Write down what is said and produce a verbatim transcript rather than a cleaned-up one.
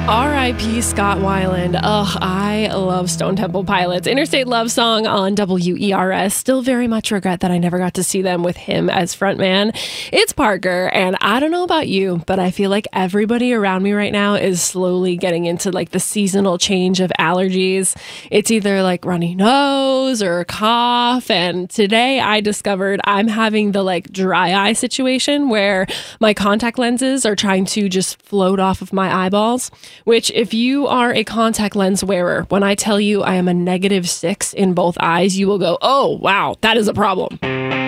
R I P Scott Weiland. Ugh, I love Stone Temple Pilots. Interstate Love Song on W E R S. Still very much regret that I never got to see them with him as frontman. It's Parker, and I don't know about you, but I feel like everybody around me right now is slowly getting into like the seasonal change of allergies. It's either like runny nose or a cough, and today I discovered I'm having the like dry eye situation where my contact lenses are trying to just float off of my eyeballs. Which, if you are a contact lens wearer, when I tell you I am a negative six in both eyes, you will go, oh, wow, that is a problem.